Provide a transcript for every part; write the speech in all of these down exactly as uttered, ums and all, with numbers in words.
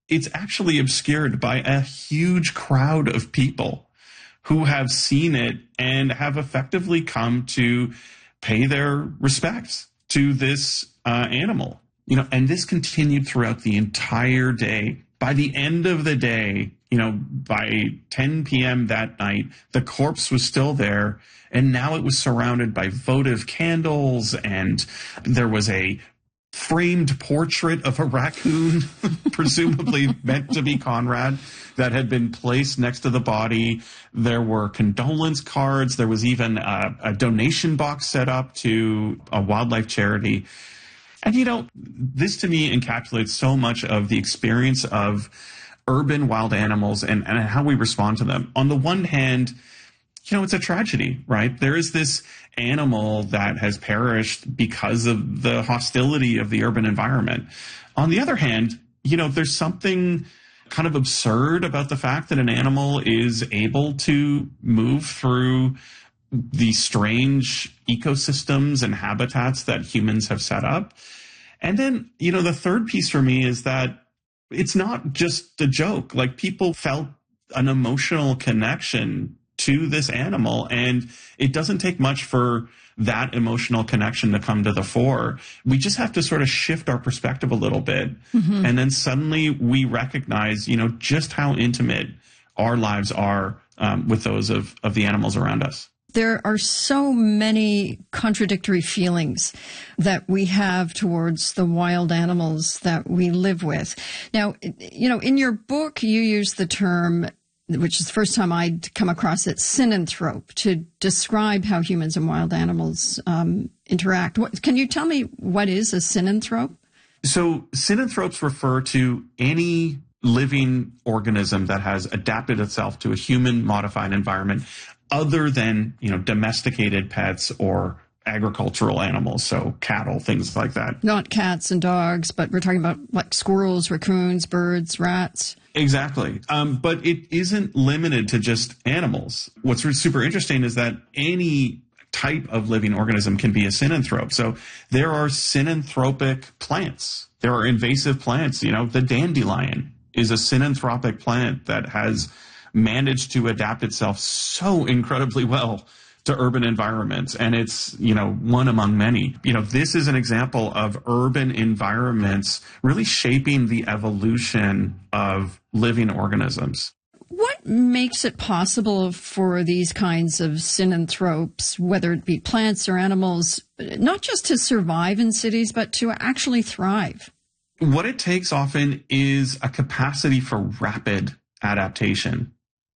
it's actually obscured by a huge crowd of people who have seen it and have effectively come to pay their respects to this uh, animal. You know, and this continued throughout the entire day. By the end of the day, you know, by ten p.m. that night, the corpse was still there, and now it was surrounded by votive candles, and there was a framed portrait of a raccoon, presumably meant to be Conrad, that had been placed next to the body. There were condolence cards. There was even a, a donation box set up to a wildlife charity. And, you know, this to me encapsulates so much of the experience of urban wild animals and, and how we respond to them. On the one hand, you know, it's a tragedy, right? There is this animal that has perished because of the hostility of the urban environment. On the other hand, you know, there's something kind of absurd about the fact that an animal is able to move through the strange ecosystems and habitats that humans have set up. And then, you know, the third piece for me is that it's not just a joke. Like, people felt an emotional connection to this animal, and it doesn't take much for that emotional connection to come to the fore. We just have to sort of shift our perspective a little bit. Mm-hmm. And then suddenly we recognize, you know, just how intimate our lives are um, with those of, of the animals around us. There are so many contradictory feelings that we have towards the wild animals that we live with. Now, you know, in your book, you use the term, which is the first time I'd come across it, synanthrope, to describe how humans and wild animals um, interact. What, can you tell me what is a synanthrope? So synanthropes refer to any living organism that has adapted itself to a human-modified environment other than, you know, domesticated pets or agricultural animals, so cattle, things like that. Not cats and dogs, but we're talking about like squirrels, raccoons, birds, rats. Exactly. Um, but it isn't limited to just animals. What's super interesting is that any type of living organism can be a synanthrope. So there are synanthropic plants. There are invasive plants. You know, the dandelion is a synanthropic plant that has managed to adapt itself so incredibly well to urban environments. And it's, you know, one among many. You know, this is an example of urban environments really shaping the evolution of living organisms. What makes it possible for these kinds of synanthropes, whether it be plants or animals, not just to survive in cities, but to actually thrive? What it takes often is a capacity for rapid adaptation.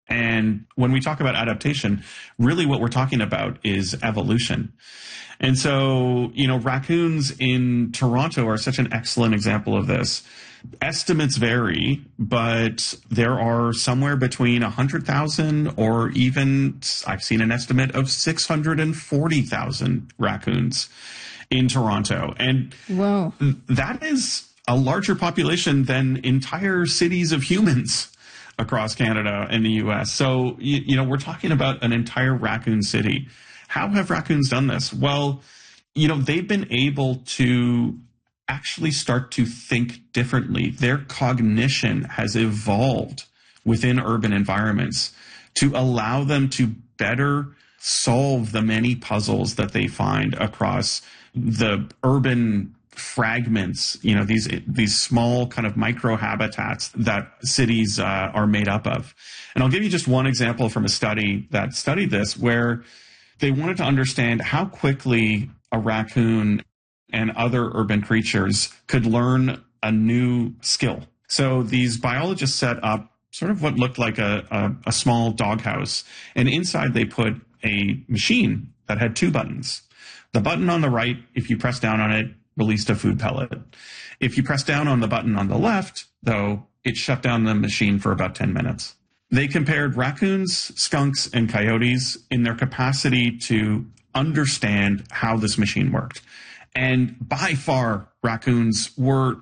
And when we talk about adaptation, really what we're talking about is evolution. And so, you know, raccoons in Toronto are such an excellent example of this. Estimates vary, but there are somewhere between one hundred thousand or even, I've seen an estimate of six hundred forty thousand raccoons in Toronto. And Whoa. that is a larger population than entire cities of humans across Canada and the U S. So, you, you know, we're talking about an entire raccoon city. How have raccoons done this? Well, you know, they've been able to actually start to think differently. Their cognition has evolved within urban environments to allow them to better solve the many puzzles that they find across the urban fragments, you know, these these small kind of micro habitats that cities uh, are made up of. And I'll give you just one example from a study that studied this, where they wanted to understand how quickly a raccoon and other urban creatures could learn a new skill. So these biologists set up sort of what looked like a, a, a small doghouse, and inside they put a machine that had two buttons. The button on the right, if you press down on it, released a food pellet. If you press down on the button on the left, though, it shut down the machine for about ten minutes. They compared raccoons, skunks, and coyotes in their capacity to understand how this machine worked. And by far, raccoons were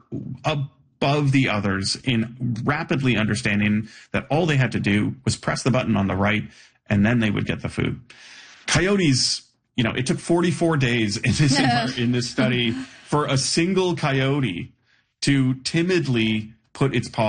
above the others in rapidly understanding that all they had to do was press the button on the right, and then they would get the food. Coyotes, you know, it took forty-four days in this, in this study for a single coyote to timidly put its paw